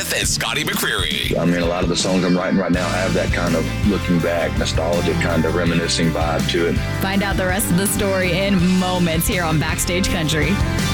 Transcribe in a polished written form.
Smith and Scotty McCreery. I mean, a lot of the songs I'm writing right now have that kind of looking back, nostalgic, kind of reminiscing vibe to it. Find out the rest of the story in moments here on Backstage Country.